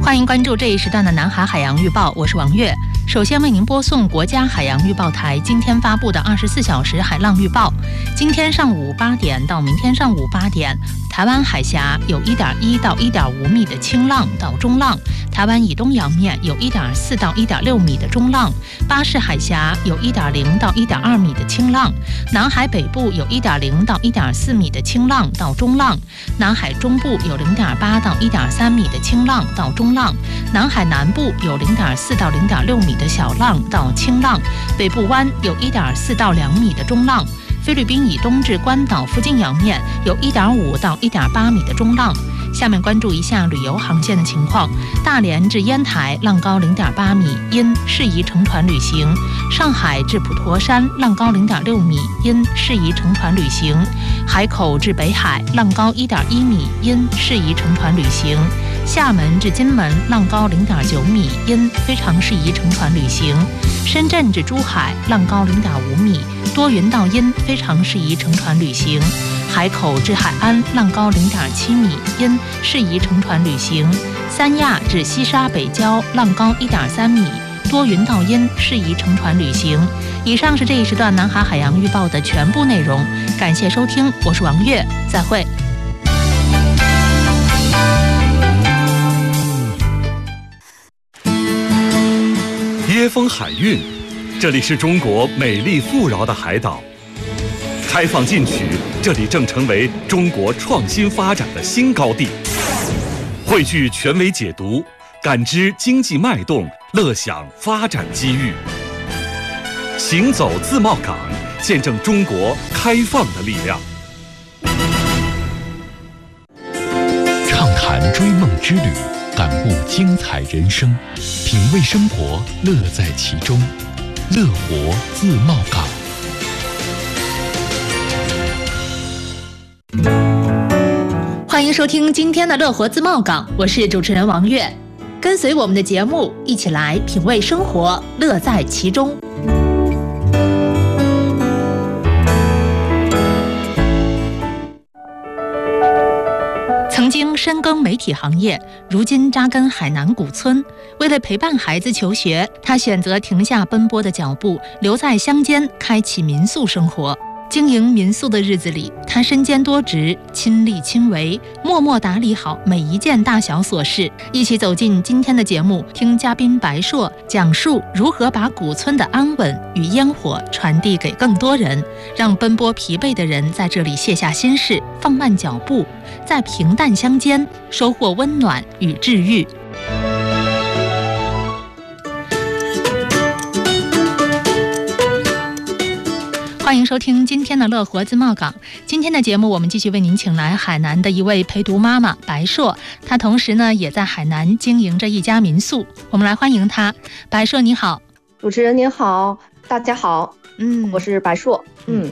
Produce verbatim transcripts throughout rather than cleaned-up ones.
欢迎关注这一时段的南海海洋预报，我是王悦。首先为您播送国家海洋预报台今天发布的二十四小时海浪预报。今天上午八点到明天上午八点，台湾海峡有一点一到一点五米的轻浪到中浪，台湾以东洋面有一点四到一点六米的中浪，巴士海峡有一点零到一点二米的轻浪，南海北部有一点零到一点四米的轻浪到中浪，南海中部有零点八到一点三米的轻浪到中浪，南海南部有零点四到零点六米的小浪到轻浪，北部湾有一点四到两米的中浪，菲律宾以东至关岛附近洋面有一点五到一点八米的中浪。下面关注一下旅游航线的情况。大连至烟台浪高零点八米，因适宜乘船旅行；上海至普陀山浪高零点六米，因适宜乘船旅行；海口至北海浪高一点一米，因适宜乘船旅行；厦门至金门浪高零点九米，因非常适宜乘船旅行；深圳至珠海浪高零点五米，多云到阴，非常适宜乘船旅行；海口至海安浪高零点七米，因适宜乘船旅行；三亚至西沙北礁浪高一点三米，多云到阴，适宜乘船旅行。以上是这一时段南海海洋预报的全部内容，感谢收听，我是王悦，再会。 椰风海韵，这里是中国美丽富饶的海岛。开放进取，这里正成为中国创新发展的新高地。汇聚权威解读，感知经济脉动，乐享发展机遇。行走自贸港，见证中国开放的力量。 畅谈追梦之旅，感悟精彩人生，品味生活，乐在其中。乐活自贸港。 欢迎收听今天的乐活自贸港，我是主持人王悦。跟随我们的节目，一起来品味生活，乐在其中。曾经深耕媒体行业，如今扎根海南古村。为了陪伴孩子求学，他选择停下奔波的脚步，留在乡间开启民宿生活。经营民宿的日子里，他身兼多职，亲力亲为，默默打理好每一件大小琐事。一起走进今天的节目，听嘉宾白硕讲述如何把古村的安稳与烟火传递给更多人，让奔波疲惫的人在这里卸下心事，放慢脚步，在平淡乡间收获温暖与治愈。欢迎收听今天的乐活自贸港。今天的节目，我们继续为您请来海南的一位陪读妈妈白硕，她同时呢也在海南经营着一家民宿。我们来欢迎她。白硕你好。 主持人您好，大家好， 嗯， 我是白硕。嗯。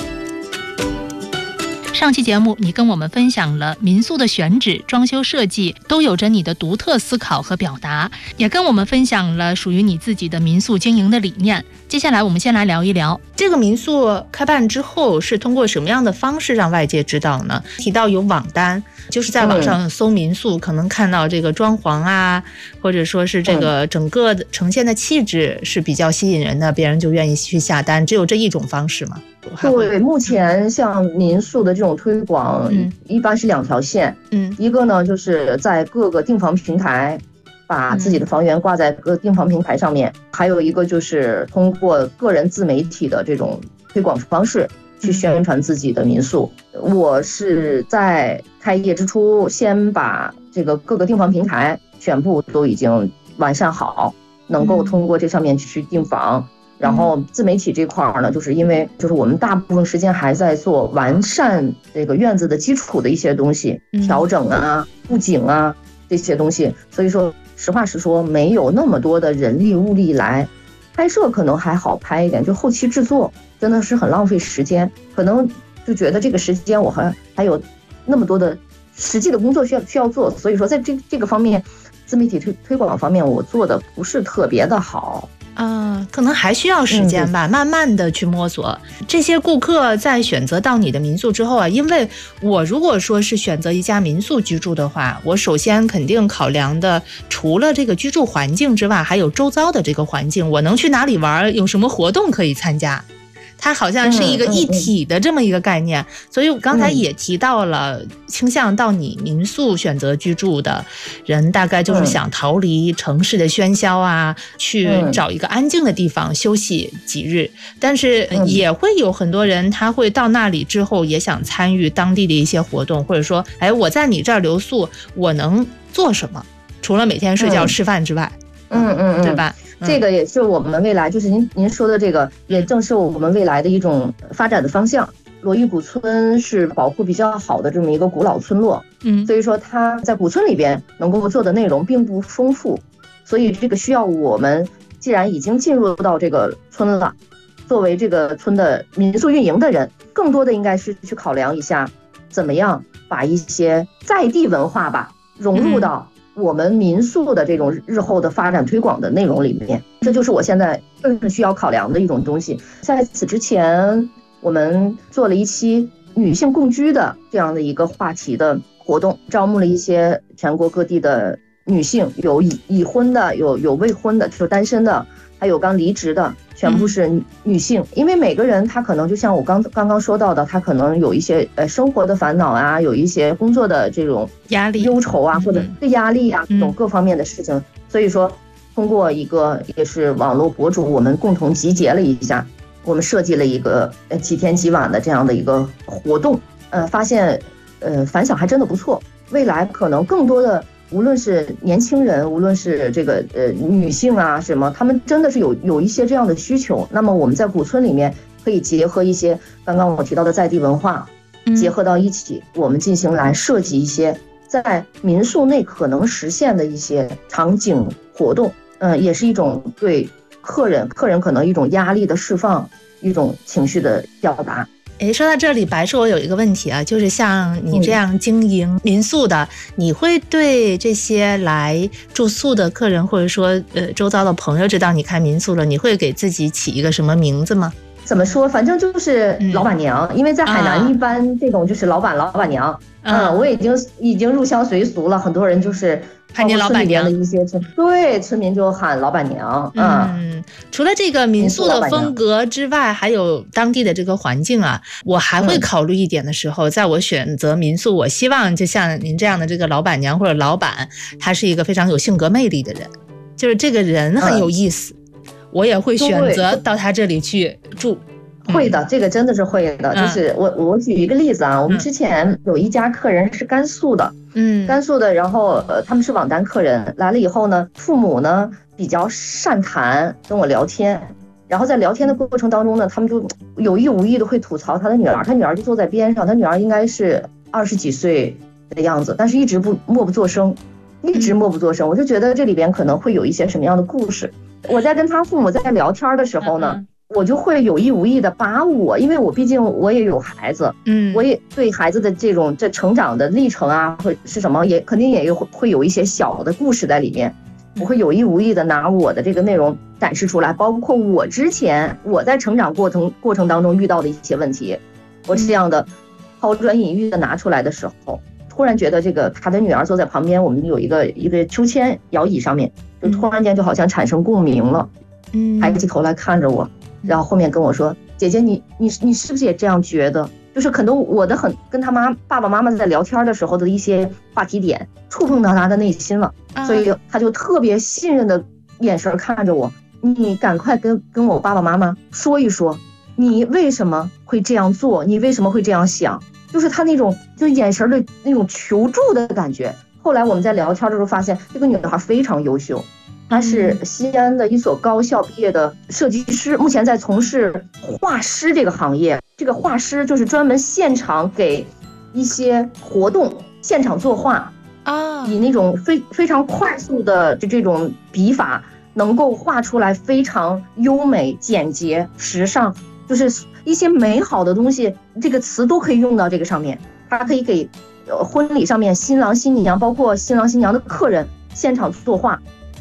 上期节目你跟我们分享了民宿的选址、装修设计都有着你的独特思考和表达，也跟我们分享了属于你自己的民宿经营的理念。接下来我们先来聊一聊这个民宿开办之后是通过什么样的方式让外界知道呢？提到有网单，就是在网上搜民宿、嗯、可能看到这个装潢啊，或者说是这个整个呈现的气质是比较吸引人的，别人就愿意去下单，只有这一种方式吗？ 对，目前像民宿的这种推广、嗯、一般是两条线，嗯，一个呢就是在各个订房平台把自己的房源挂在各订房平台上面、嗯、还有一个就是通过个人自媒体的这种推广方式去宣传自己的民宿、嗯、我是在开业之初先把这个各个订房平台全部都已经完善好，能够通过这上面去订房、嗯，然后自媒体这块呢，就是因为就是我们大部分时间还在做完善这个院子的基础的一些东西，调整啊、布景啊这些东西，所以说实话实说，没有那么多的人力物力来拍摄，可能还好拍一点，就后期制作真的是很浪费时间，可能就觉得这个时间我还还有那么多的实际的工作需要需要做，所以说在这这个方面，自媒体推推广方面我做的不是特别的好。 啊，可能还需要时间吧，嗯、慢慢的去摸索。这些顾客在选择到你的民宿之后啊，因为我如果说是选择一家民宿居住的话，我首先肯定考量的除了这个居住环境之外，还有周遭的这个环境，我能去哪里玩，有什么活动可以参加。它好像是一个一体的这么一个概念，嗯嗯嗯、所以我刚才也提到了，倾向到你民宿选择居住的人，大概就是想逃离城市的喧嚣啊，嗯、去找一个安静的地方休息几日。但是也会有很多人，他会到那里之后也想参与当地的一些活动，或者说，哎，我在你这儿留宿，我能做什么？除了每天睡觉、嗯、吃饭之外， 嗯嗯嗯， 对吧？ 这个也是我们未来，就是您您说的这个，也正是我们未来的一种发展的方向。罗峪古村是保护比较好的这么一个古老村落，嗯，所以说它在古村里边能够做的内容并不丰富，所以这个需要我们既然已经进入到这个村了，作为这个村的民宿运营的人，更多的应该是去考量一下，怎么样把一些在地文化吧融入到我们民宿的这种日后的发展推广的内容里面，这就是我现在更需要考量的一种东西。在此之前，我们做了一期女性共居的这样的一个话题的活动，招募了一些全国各地的女性，有已已婚的，有有未婚的，就是单身的，还有刚离职的，全部是女性。因为每个人她可能就像我刚刚刚说到的，她可能有一些呃生活的烦恼啊，有一些工作的这种压力、 忧愁啊，或者是压力啊，这种各方面的事情。所以说，通过一个也是网络博主，我们共同集结了一下，我们设计了一个呃几天几晚的这样的一个活动，呃，发现呃反响还真的不错。未来可能更多的，无论是年轻人，无论是这个呃女性啊什么，他们真的是有有一些这样的需求。那么我们在古村里面可以结合一些刚刚我提到的在地文化，结合到一起，我们进行来设计一些在民宿内可能实现的一些场景活动，嗯、呃，也是一种对客人客人可能一种压力的释放，一种情绪的表达。 诶，说到这里，白叔，我有一个问题啊，就是像你这样经营民宿的，嗯、你会对这些来住宿的客人，或者说呃周遭的朋友知道你开民宿了，你会给自己起一个什么名字吗？ 怎么说，反正就是老板娘，嗯、因为在海南一般这种就是老板、啊、老板娘，嗯，嗯我已经已经入乡随俗了，很多人就是喊你老板娘的一些村，对，村民就喊老板娘。嗯， 嗯除了这个民宿的风格之外，还有当地的这个环境啊，我还会考虑一点的时候，嗯、在我选择民宿，我希望就像您这样的这个老板娘或者老板，他是一个非常有性格魅力的人，就是这个人很有意思。嗯我也会选择到他这里去住。 会的，这个真的是会的。嗯、就是我我举一个例子啊，我们之前有一家客人是甘肃的，嗯，甘肃的，然后呃他们是网单客人，来了以后呢，父母呢比较善谈，跟我聊天，然后在聊天的过程当中呢，他们就有意无意的会吐槽他的女儿，他女儿就坐在边上，他女儿应该是二十几岁的样子，但是一直不默不作声，一直默不作声，我就觉得这里边可能会有一些什么样的故事。我在跟他父母在聊天的时候呢，我就会有意无意的把我，因为我毕竟我也有孩子，嗯，我也对孩子的这种这成长的历程啊，或者是什么，也肯定也有会有一些小的故事在里面。我会有意无意的拿我的这个内容展示出来，包括我之前我在成长过程过程当中遇到的一些问题，我这样的抛砖引玉的拿出来的时候，突然觉得这个他的女儿坐在旁边，我们有一个一个秋千摇椅上面，就突然间就好像产生共鸣了，嗯，抬起头来看着我，然后后面跟我说：“姐姐，你你你是不是也这样觉得？”就是可能我的很跟他妈爸爸妈妈在聊天的时候的一些话题点触碰到他的内心了，所以他就特别信任的眼神看着我：“你赶快跟跟我爸爸妈妈说一说，你为什么会这样做？你为什么会这样想？”就是他那种就眼神的那种求助的感觉。后来我们在聊天的时候发现，这个女孩非常优秀，她是西安的一所高校毕业的设计师，目前在从事画师这个行业。这个画师就是专门现场给一些活动现场作画啊，以那种非非常快速的这这种笔法，能够画出来非常优美、简洁、时尚，就是一些美好的东西，这个词都可以用到这个上面。它可以给呃婚礼上面新郎新娘，包括新郎新娘的客人现场作画，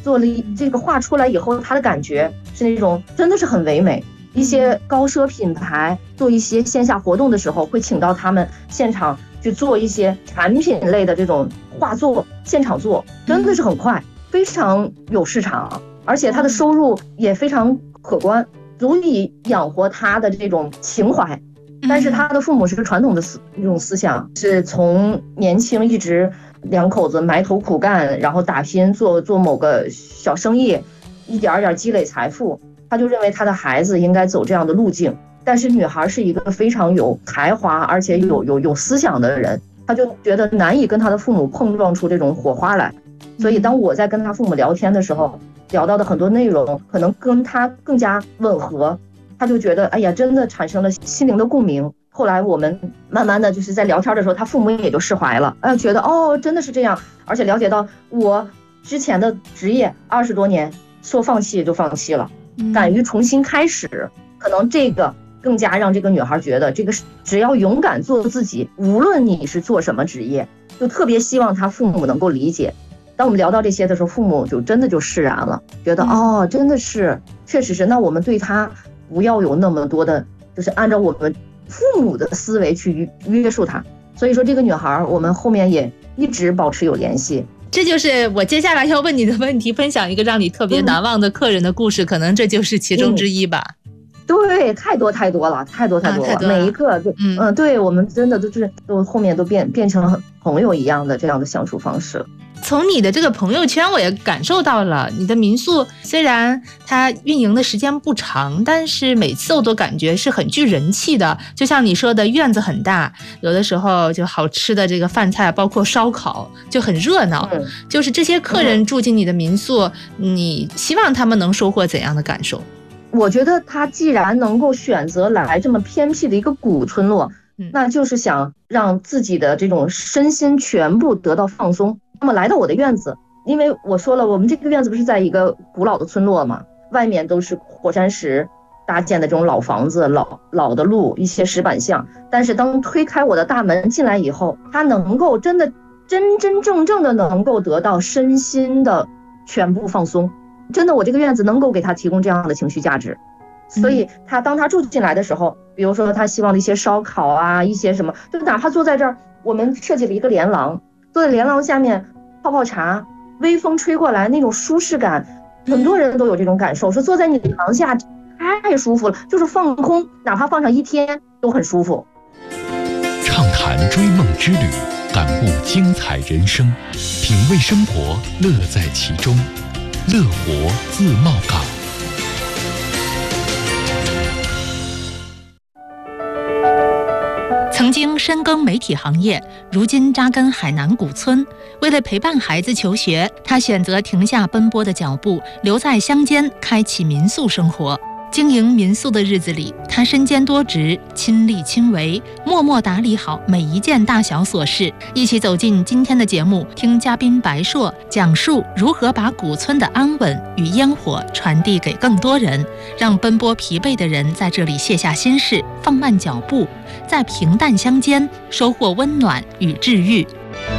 做了一这个画出来以后，他的感觉是那种真的是很唯美。一些高奢品牌做一些线下活动的时候，会请到他们现场去做一些产品类的这种画作，现场做，真的是很快，非常有市场，而且他的收入也非常可观，足以养活他的这种情怀。但是他的父母是传统的思一种思想，是从年轻一直两口子埋头苦干，然后打拼做做某个小生意，一点一点积累财富。他就认为他的孩子应该走这样的路径，但是女孩是一个非常有才华而且有有有思想的人，他就觉得难以跟他的父母碰撞出这种火花来。所以当我在跟他父母聊天的时候，聊到的很多内容可能跟他更加吻合，他就觉得哎呀，真的产生了心灵的共鸣。后来我们慢慢的就是在聊天的时候，他父母也就释怀了，哎，觉得哦真的是这样，而且了解到我之前的职业二十多年说放弃就放弃了，敢于重新开始，可能这个更加让这个女孩觉得，这个只要勇敢做自己，无论你是做什么职业，就特别希望她父母能够理解。当我们聊到这些的时候，父母就真的就释然了，觉得哦，真的是，确实是，那我们对她不要有那么多的，就是按照我们父母的思维去约束她。所以说这个女孩，我们后面也一直保持有联系。 这就是我接下来要问你的问题，分享一个让你特别难忘的客人的故事，嗯、可能这就是其中之一吧。 嗯、对，太多太多了，太多太多了，啊、多了每一个就嗯嗯，对我们真的都是都后面都变变成朋友一样的这样的相处方式。 从你的这个朋友圈我也感受到了，你的民宿虽然它运营的时间不长，但是每次我都感觉是很具人气的。就像你说的，院子很大，有的时候就好吃的这个饭菜包括烧烤就很热闹、嗯、就是这些客人住进你的民宿、嗯、你希望他们能收获怎样的感受？ 我觉得他既然能够选择来这么偏僻的一个古村落、嗯、那就是想让自己的这种身心全部得到放松。那么来到我的院子，因为我说了，我们这个院子不是在一个古老的村落嘛，外面都是火山石搭建的这种老房子，老老的路，一些石板巷。但是当推开我的大门进来以后，他能够真的真真正正的能够得到身心的全部放松。真的，我这个院子能够给他提供这样的情绪价值。所以他当他住进来的时候，比如说他希望的一些烧烤啊，一些什么，就哪怕坐在这儿，我们设计了一个连廊，坐在连廊下面泡泡茶，微风吹过来那种舒适感，很多人都有这种感受，说坐在你的廊下太舒服了，就是放空，哪怕放上一天都很舒服。 畅谈追梦之旅，感悟精彩人生，品味生活，乐在其中。乐活自贸港。 曾经深耕媒体行业，如今扎根海南古村。为了陪伴孩子求学，他选择停下奔波的脚步，留在乡间开启民宿生活。经营民宿的日子里，他身兼多职，亲力亲为，默默打理好每一件大小琐事。一起走进今天的节目，听嘉宾白硕讲述如何把古村的安稳与烟火传递给更多人，让奔波疲惫的人在这里卸下心事，放慢脚步，在平淡乡间收获温暖与治愈。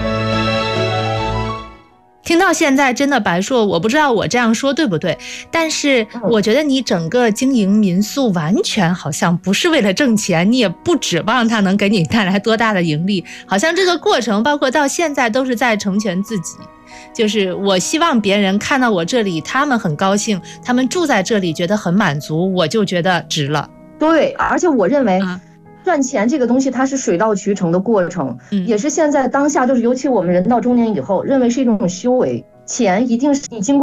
听到现在，真的白硕，我不知道我这样说对不对，但是我觉得你整个经营民宿完全好像不是为了挣钱，你也不指望它能给你带来多大的盈利，好像这个过程包括到现在都是在成全自己。就是我希望别人看到我这里，他们很高兴，他们住在这里觉得很满足，我就觉得值了。 对，而且我认为、啊赚钱这个东西它是水到渠成的过程、嗯、也是现在当下就是尤其我们人到中年以后认为是一种修为，钱一定是你经过